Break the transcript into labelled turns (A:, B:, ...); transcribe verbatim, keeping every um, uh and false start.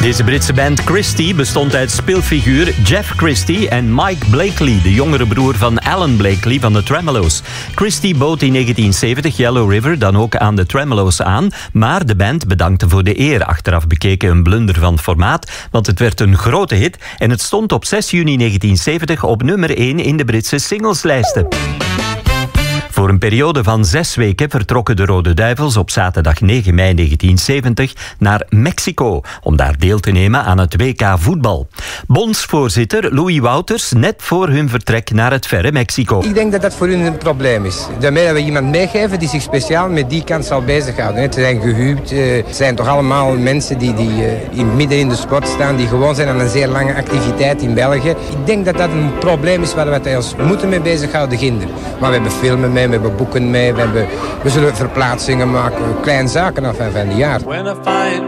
A: Deze Britse band Christie bestond uit speelfiguur Jeff Christie en Mike Blakely, de jongere broer van Alan Blakely van de Tremolo's. Christie bood in negentien zeventig Yellow River dan ook aan de Tremolo's aan, maar de band bedankte voor de eer. Achteraf bekeken een blunder van formaat, want het werd een grote hit en het stond op zes juni negentien zeventig op nummer één in de Britse singleslijsten. Voor een periode van zes weken vertrokken de Rode Duivels op zaterdag negen mei negentien zeventig naar Mexico om daar deel te nemen aan het W K voetbal. Bondsvoorzitter Louis Wouters net voor hun vertrek naar het verre Mexico.
B: Ik denk dat dat voor hun een probleem is. Daarmee dat we iemand meegeven die zich speciaal met die kant zal bezighouden. Het zijn gehuwd, het zijn toch allemaal mensen die, die in midden in de sport staan, die gewoon zijn aan een zeer lange activiteit in België. Ik denk dat dat een probleem is waar we ons moeten mee bezighouden, ginder. Maar we hebben filmen mee, we hebben boeken mee, we, hebben, we zullen verplaatsingen maken, kleine zaken af en van die jaar.